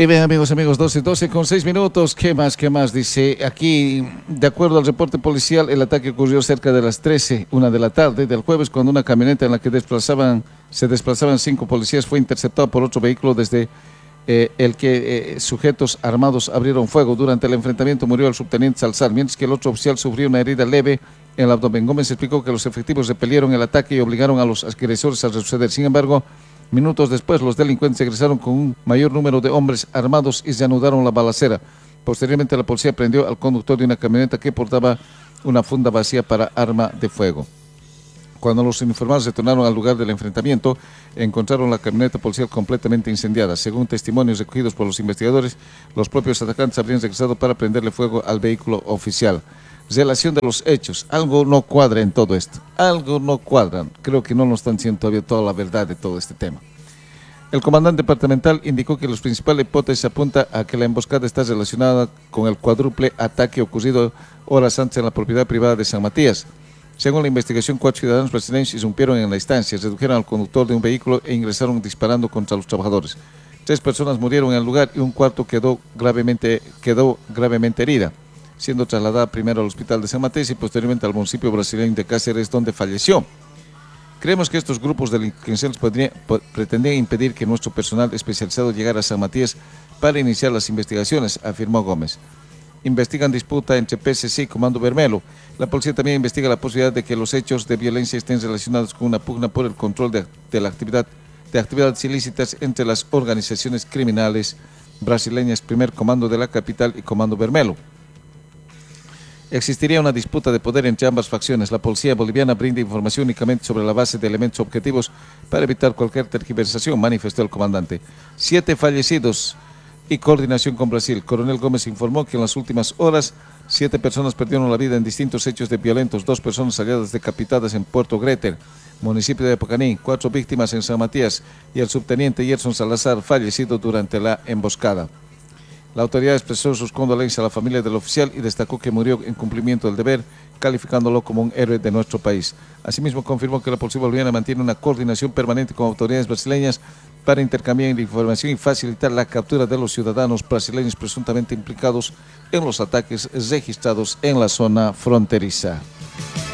Y bien, amigos, 12 con 6 minutos. ¿Qué más? Dice aquí, de acuerdo al reporte policial, el ataque ocurrió cerca de las 13:01 de la tarde del jueves, cuando una camioneta en la que se desplazaban 5 policías fue interceptada por otro vehículo desde el que sujetos armados abrieron fuego. Durante el enfrentamiento murió el subteniente Salazar, mientras que el otro oficial sufrió una herida leve en el abdomen. Gómez explicó que los efectivos repelieron el ataque y obligaron a los agresores a retroceder. Sin embargo, minutos después, los delincuentes egresaron con un mayor número de hombres armados y reanudaron la balacera. Posteriormente, la policía prendió al conductor de una camioneta que portaba una funda vacía para arma de fuego. Cuando los uniformados retornaron al lugar del enfrentamiento, encontraron la camioneta policial completamente incendiada. Según testimonios recogidos por los investigadores, los propios atacantes habrían regresado para prenderle fuego al vehículo oficial. Relación de los hechos. Algo no cuadra en todo esto. Algo no cuadra. Creo que no nos están diciendo todavía toda la verdad de todo este tema. El comandante departamental indicó que la principal hipótesis apunta a que la emboscada está relacionada con el cuádruple ataque ocurrido horas antes en la propiedad privada de San Matías. Según la investigación, 4 ciudadanos brasileños irrumpieron en la estancia, redujeron al conductor de un vehículo e ingresaron disparando contra los trabajadores. 3 personas murieron en el lugar y un cuarto quedó gravemente herida, siendo trasladada primero al hospital de San Matías y posteriormente al municipio brasileño de Cáceres, donde falleció. Creemos que estos grupos delincuenciales pretendían impedir que nuestro personal especializado llegara a San Matías para iniciar las investigaciones, afirmó Gómez. Investigan disputa entre PCC y Comando Vermelho. La policía también investiga la posibilidad de que los hechos de violencia estén relacionados con una pugna por el control de actividades ilícitas entre las organizaciones criminales brasileñas, Primer Comando de la capital y Comando Vermelho. Existiría una disputa de poder entre ambas facciones. La policía boliviana brinda información únicamente sobre la base de elementos objetivos para evitar cualquier tergiversación, manifestó el comandante. 7 fallecidos y coordinación con Brasil. Coronel Gómez informó que en las últimas horas 7 personas perdieron la vida en distintos hechos de violentos, 2 personas halladas decapitadas en Puerto Greter, municipio de Apocaní, 4 víctimas en San Matías y el subteniente Yerson Salazar fallecido durante la emboscada. La autoridad expresó sus condolencias a la familia del oficial y destacó que murió en cumplimiento del deber, calificándolo como un héroe de nuestro país. Asimismo, confirmó que la policía boliviana mantiene una coordinación permanente con autoridades brasileñas para intercambiar información y facilitar la captura de los ciudadanos brasileños presuntamente implicados en los ataques registrados en la zona fronteriza.